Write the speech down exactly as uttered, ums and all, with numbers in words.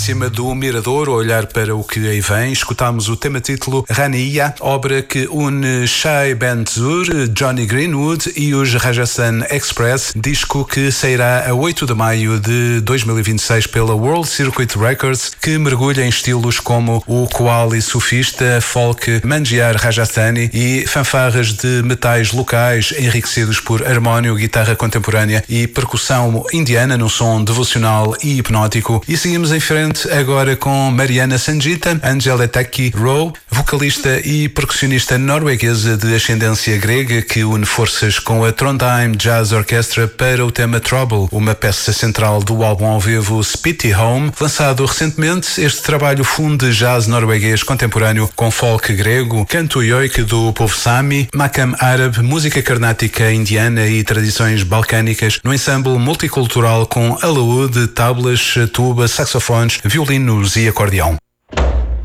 cima do mirador, a olhar para o que aí vem, escutámos o tema-título Rania, obra que une Shai Ben-Tzur, Johnny Greenwood e os Rajasthan Express, disco que sairá a oito de maio de dois mil e vinte e seis pela World Circuit Records, que mergulha em estilos como o qawwali sufista, folk manjiar rajasthani e fanfarras de metais locais enriquecidos por harmónio, guitarra contemporânea e percussão indiana num som devocional e hipnótico. E seguimos em frente agora com Mariana Sanjita, Angeletaki Rowe, vocalista e percussionista norueguesa de ascendência grega que une forças com a Trondheim Jazz Orchestra para o tema Trouble, uma peça central do álbum ao vivo Spitty Home. Lançado recentemente, este trabalho funde jazz norueguês contemporâneo com folk grego, canto yoik do povo Sami, makam árabe, música carnática indiana e tradições balcânicas no ensemble multicultural com alaúde, tablas, tuba, saxofones, violinos e acordeão.